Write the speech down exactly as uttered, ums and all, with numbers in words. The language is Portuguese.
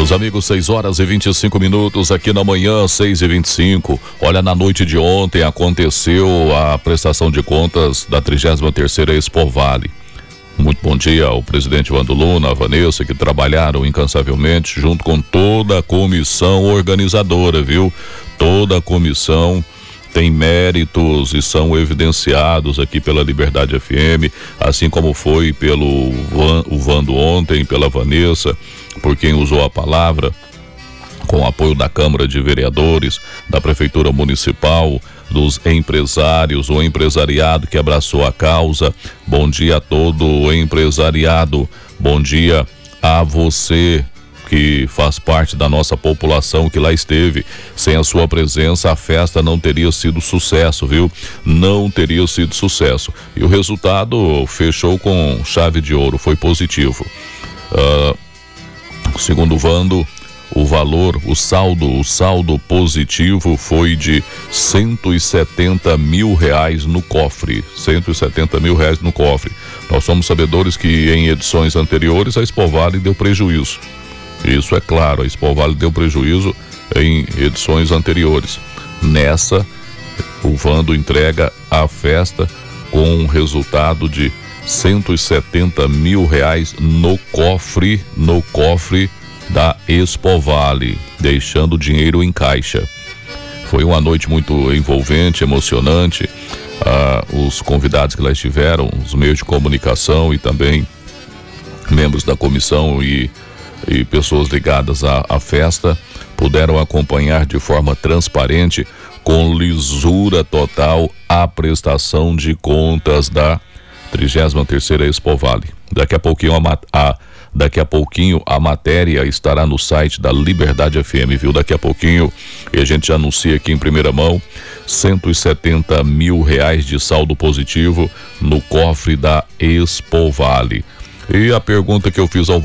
Meus amigos, seis horas e vinte e cinco minutos aqui na manhã, seis e vinte e cinco. Olha, na noite de ontem aconteceu a prestação de contas da trigésima terceira Expovale. Muito bom dia ao presidente Wando Luna, a Vanessa, que trabalharam incansavelmente junto com toda a comissão organizadora, viu? Toda a comissão tem méritos e são evidenciados aqui pela Liberdade F M, assim como foi pelo Van, o Vando ontem, pela Vanessa, por quem usou a palavra, com o apoio da Câmara de Vereadores, da Prefeitura Municipal, dos empresários, o empresariado que abraçou a causa. Bom dia a todo o empresariado, bom dia a você que faz parte da nossa população que lá esteve. Sem a sua presença, a festa não teria sido sucesso, viu? Não teria sido sucesso. E o resultado fechou com chave de ouro, foi positivo. Uh, segundo o Vando, o valor, o saldo, o saldo positivo foi de cento e setenta mil reais no cofre. cento e setenta mil reais no cofre. Nós somos sabedores que em edições anteriores a Expovale deu prejuízo. Isso é claro, a Expovale deu prejuízo em edições anteriores. Nessa, o Vando entrega a festa com um resultado de cento e setenta mil reais no cofre, no cofre da Expovale, deixando o dinheiro em caixa. Foi uma noite muito envolvente, emocionante. Ah, os convidados que lá estiveram, os meios de comunicação e também membros da comissão e e pessoas ligadas à, à festa puderam acompanhar de forma transparente, com lisura total, a prestação de contas da trigésima terceira Expovale. Daqui a pouquinho a, a, daqui a pouquinho a matéria estará no site da Liberdade F M, viu? Daqui a pouquinho, e a gente já anuncia aqui em primeira mão, cento e setenta mil reais de saldo positivo no cofre da Expovale. E a pergunta que eu fiz ao